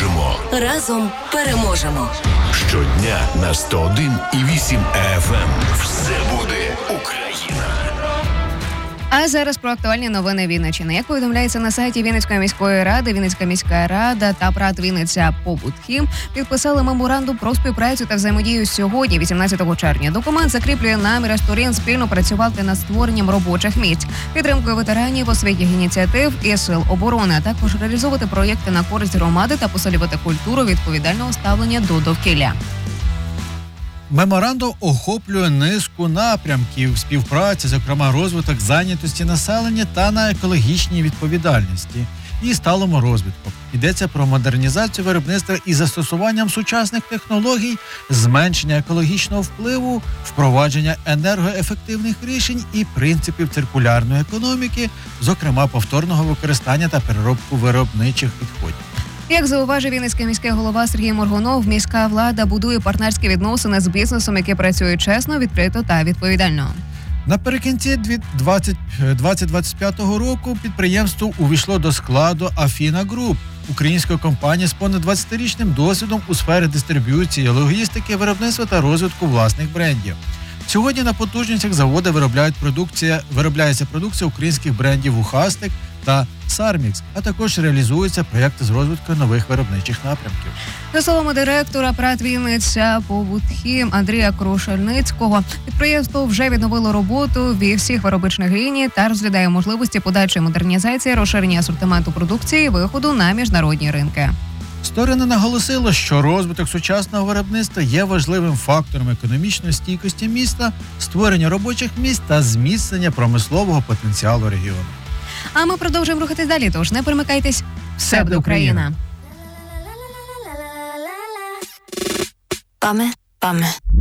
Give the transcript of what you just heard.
допоможемо. Разом переможемо. Щодня на 101,8 FM. Все буде Україна. А зараз про актуальні новини Вінниччини. Як повідомляється на сайті Вінницької міської ради, Вінницька міська рада та ПрАТ «Вінниця Побутхім» підписали меморандум про співпрацю та взаємодію сьогодні, 18 червня. Документ закріплює наміри сторін спільно працювати над створенням робочих місць, підтримкою ветеранів, освітніх ініціатив і сил оборони, а також реалізовувати проєкти на користь громади та посилювати культуру відповідального ставлення до довкілля. Меморандум охоплює низку напрямків співпраці, зокрема розвиток зайнятості населення та на екологічній відповідальності і сталому розвитку. Йдеться про модернізацію виробництва із застосуванням сучасних технологій, зменшення екологічного впливу, впровадження енергоефективних рішень і принципів циркулярної економіки, зокрема повторного використання та переробку виробничих відходів. Як зауважив Вінницький міський голова Сергій Моргунов, міська влада будує партнерські відносини з бізнесом, який працює чесно, відкрито та відповідально. Наприкінці 2025 року підприємство увійшло до складу Афіна Груп, української компанії з понад 20-річним досвідом у сфері дистриб'юції, логістики, виробництва та розвитку власних брендів. Сьогодні на потужностях заводу виробляється продукція українських брендів «Ухастик» та «Сармікс», а також реалізуються проєкти з розвитку нових виробничих напрямків. За словами директора ПрАТ «Вінниця Побутхім» Андрія Крушельницького, підприємство вже відновило роботу всіх виробничих ліній та розглядає можливості подальшої модернізації, розширення асортименту продукції і виходу на міжнародні ринки. Сторони наголосили, що розвиток сучасного виробництва є важливим фактором економічної стійкості міста, створення робочих місць та зміцнення промислового потенціалу регіону. А ми продовжуємо рухатись далі, тож не перемикайтесь. Все буде Україна. Паме.